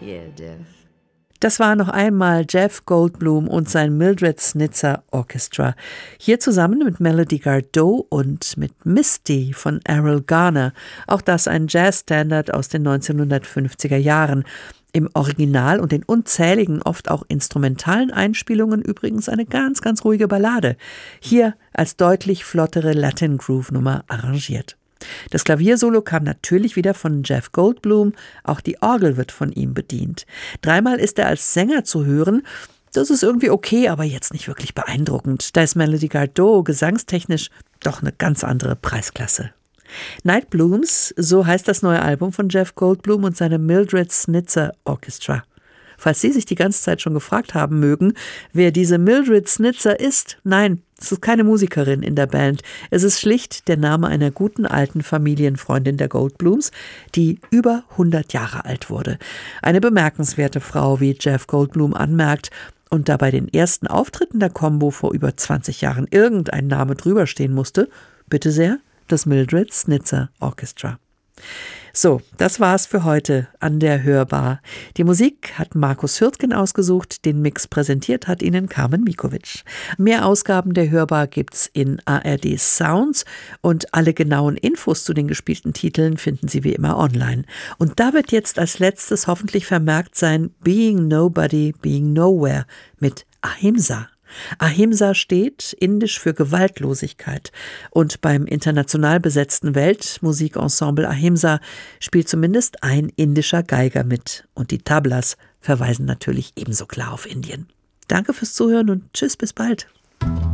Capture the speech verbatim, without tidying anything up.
Yeah, Jeff. Das war noch einmal Jeff Goldblum und sein Mildred Snitzer Orchestra. Hier zusammen mit Melody Gardot und mit Misty von Errol Garner. Auch das ein Jazzstandard aus den neunzehnhundertfünfziger Jahren. Im Original und den unzähligen, oft auch instrumentalen Einspielungen übrigens eine ganz, ganz ruhige Ballade. Hier als deutlich flottere Latin Groove Nummer arrangiert. Das Klaviersolo kam natürlich wieder von Jeff Goldblum, auch die Orgel wird von ihm bedient. Dreimal ist er als Sänger zu hören, das ist irgendwie okay, aber jetzt nicht wirklich beeindruckend. Da ist Melody Gardot gesangstechnisch doch eine ganz andere Preisklasse. Night Blooms, so heißt das neue Album von Jeff Goldblum und seinem Mildred Snitzer Orchestra. Falls Sie sich die ganze Zeit schon gefragt haben mögen, wer diese Mildred Snitzer ist, nein, es ist keine Musikerin in der Band. Es ist schlicht der Name einer guten alten Familienfreundin der Goldblums, die über hundert Jahre alt wurde. Eine bemerkenswerte Frau, wie Jeff Goldblum anmerkt, und da bei den ersten Auftritten der Combo vor über zwanzig Jahren irgendein Name drüber stehen musste, bitte sehr, das Mildred Snitzer Orchestra. So, das war's für heute an der Hörbar. Die Musik hat Markus Hürtgen ausgesucht, den Mix präsentiert hat Ihnen Carmen Mikovic. Mehr Ausgaben der Hörbar gibt's in A R D Sounds und alle genauen Infos zu den gespielten Titeln finden Sie wie immer online. Und da wird jetzt als letztes hoffentlich vermerkt sein Being Nobody, Being Nowhere mit Ahimsa. Ahimsa steht indisch für Gewaltlosigkeit und beim international besetzten Weltmusikensemble Ahimsa spielt zumindest ein indischer Geiger mit und die Tablas verweisen natürlich ebenso klar auf Indien. Danke fürs Zuhören und tschüss, bis bald.